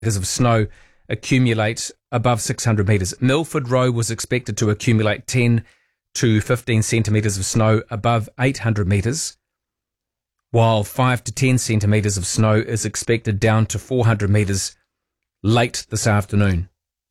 of snow accumulate above 600 metres. Milford Row was expected to accumulate 10 to 15 centimetres of snow above 800 metres, while 5 to 10 centimetres of snow is expected down to 400 metres late this afternoon.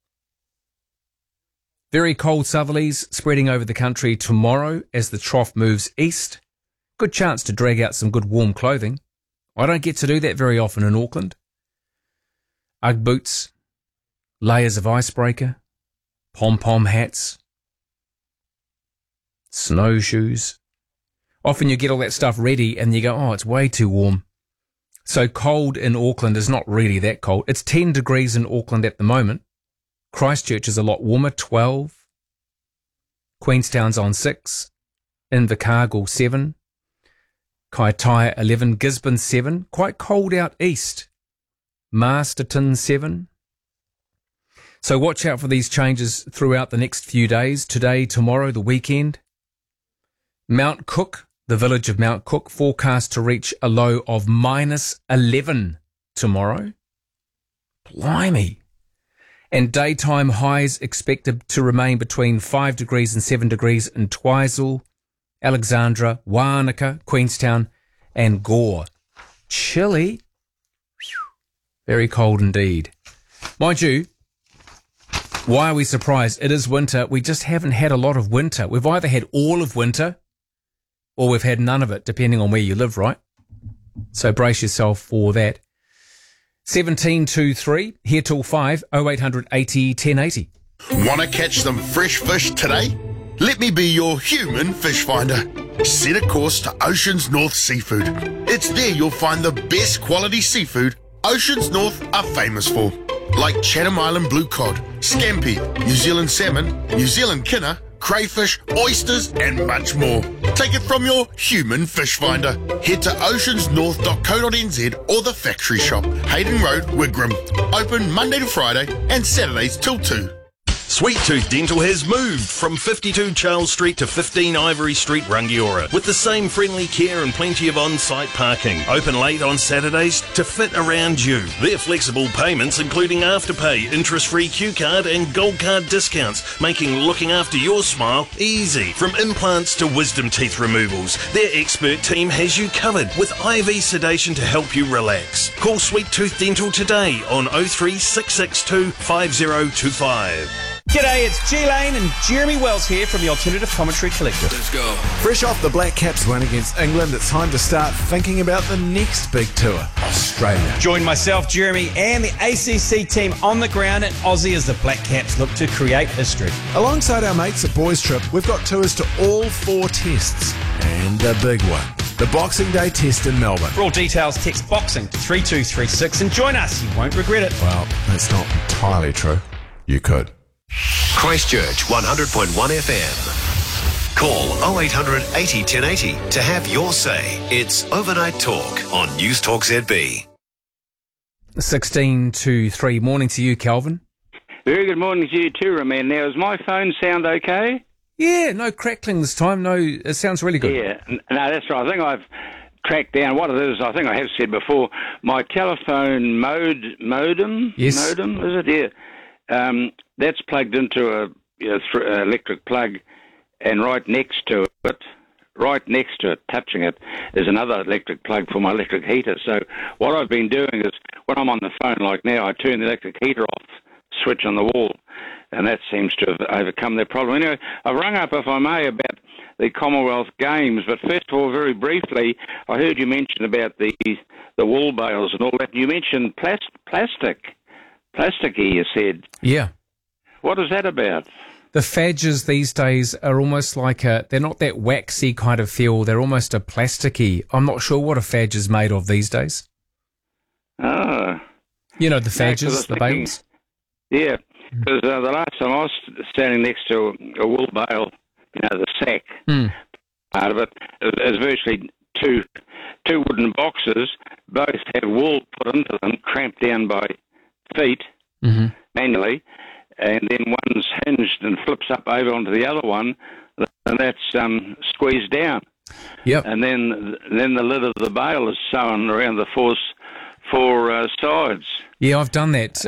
Very cold southerlies spreading over the country tomorrow as the trough moves east. Good chance to drag out some good warm clothing. I don't get to do that very often in Auckland. Ugg boots, layers of icebreaker, pom-pom hats, snowshoes. Often you get all that stuff ready and you go, oh, it's way too warm. So cold in Auckland is not really that cold. It's 10 degrees in Auckland at the moment. Christchurch is a lot warmer, 12. Queenstown's on 6. Invercargill 7. Kaitaia 11. Gisborne 7. Quite cold out east. Masterton 7. So watch out for these changes throughout the next few days. Today, tomorrow, the weekend. Mount Cook, the village of Mount Cook, forecast to reach a low of -11 tomorrow. Blimey. And daytime highs expected to remain between 5 degrees and 7 degrees in Twizel, Alexandra, Wānaka, Queenstown, and Gore. Chilly. Very cold indeed. Mind you, why are we surprised? It is winter. We just haven't had a lot of winter. We've either had all of winter or we've had none of it, depending on where you live, right? So brace yourself for that. 1723, here till 5, 0800 80 1080. Want to catch some fresh fish today? Let me be your human fish finder. Set a course to Oceans North Seafood. It's there you'll find the best quality seafood Oceans North are famous for, like Chatham Island blue cod, scampi, New Zealand salmon, New Zealand kinner, crayfish, oysters, and much more. Take it from your human fish finder. Head to oceansnorth.co.nz or the factory shop, Hayden Road, Wigram. Open Monday to Friday and Saturdays till 2. Sweet Tooth Dental has moved from 52 Charles Street to 15 Ivory Street, Rangiora, with the same friendly care and plenty of on-site parking. Open late on Saturdays to fit around you. Their flexible payments, including Afterpay, interest-free Q-card and Gold Card discounts, making looking after your smile easy. From implants to wisdom teeth removals, their expert team has you covered with IV sedation to help you relax. Call Sweet Tooth Dental today on 03662 5025. G'day, it's G Lane and Jeremy Wells here from the Alternative Commentary Collective. Let's go. Fresh off the Black Caps win against England, it's time to start thinking about the next big tour, Australia. Join myself, Jeremy, and the ACC team on the ground in Aussie as the Black Caps look to create history. Alongside our mates at Boys Trip, we've got tours to all 4 tests and a big one, the Boxing Day test in Melbourne. For all details, text BOXING to 3236 and join us. You won't regret it. Well, that's not entirely true. You could. Christchurch 100.1 FM. Call 0800 80 1080 to have your say. It's Overnight Talk on News Talk ZB. 16 to 3. Morning to you, Calvin. Very good morning to you too, Roman. Now, does my phone sound okay? Yeah, no crackling this time. No, it sounds really good. Yeah, no, that's right. I think I've tracked down what it is. I think I have said before. My telephone modem. Yes. Modem, is it? Yeah. That's plugged into a electric plug, and right next to it, touching it, is another electric plug for my electric heater. So what I've been doing is, when I'm on the phone like now, I turn the electric heater off, switch on the wall, and that seems to have overcome their problem. Anyway, I've rung up, if I may, about the Commonwealth Games, but first of all, very briefly, I heard you mention about the wool bales and all that. You mentioned plastic. Plasticky, you said. Yeah. What is that about? The fadges these days are almost like they're not that waxy kind of feel. They're almost a plasticky. I'm not sure what a fadge is made of these days. Oh. You know, the fadges, the bales? Yeah, because the last time I was standing next to a wool bale, the sack part of it, is virtually two wooden boxes, both have wool put into them, clamped down by feet manually, and then one's hinged and flips up over onto the other one, and that's squeezed down. Yep. And then the lid of the bale is sewn around the four for sides. Yeah, I've done that.